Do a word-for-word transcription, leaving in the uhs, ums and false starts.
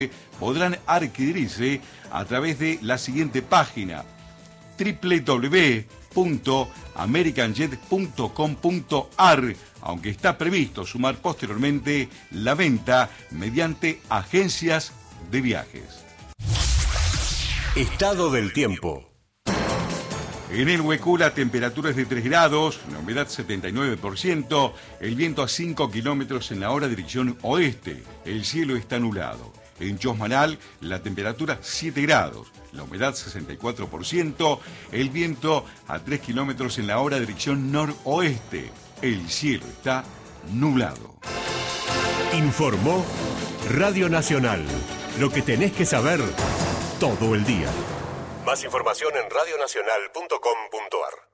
podrán adquirirse a través de la siguiente página: doble u doble u doble u punto american jet punto com punto a r, aunque está previsto sumar posteriormente la venta mediante agencias de viajes. Estado del tiempo. En el Huecú la temperatura es de tres grados, la humedad setenta y nueve por ciento, el viento a cinco kilómetros en la hora dirección oeste, el cielo está nublado. En Chosmalal la temperatura siete grados, la humedad sesenta y cuatro por ciento, el viento a tres kilómetros en la hora dirección noroeste, el cielo está nublado. Informó Radio Nacional, lo que tenés que saber todo el día. Más información en radio nacional punto com punto a r.